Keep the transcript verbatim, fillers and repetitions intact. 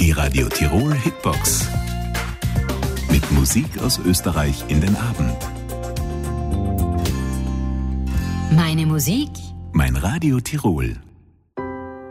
Die Radio Tirol Hitbox. Mit Musik aus Österreich in den Abend. Meine Musik. Mein Radio Tirol.